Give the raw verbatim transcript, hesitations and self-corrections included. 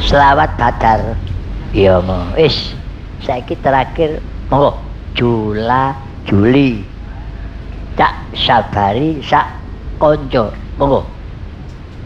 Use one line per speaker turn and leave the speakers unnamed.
selawat badar. Iya mo. Wis saiki terakhir monggo Jula Juli. Cak Sabari sak konco. Monggo.